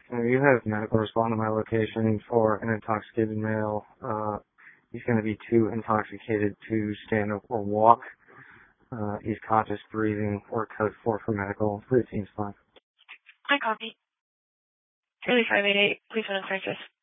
You have medical respond to my location for an intoxicated male. He's going to be too intoxicated to stand up or walk. He's conscious breathing or code 4 for medical. Routine's fine. I copy. 3588, please run in crisis.